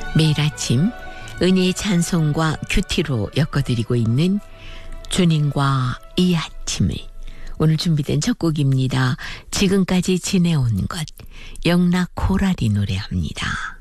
매일 아침 은혜의 찬송과 큐티로 엮어드리고 있는 주님과 이 아침을, 오늘 준비된 첫 곡입니다. 지금까지 지내온 것, 영락 코랄이 노래합니다.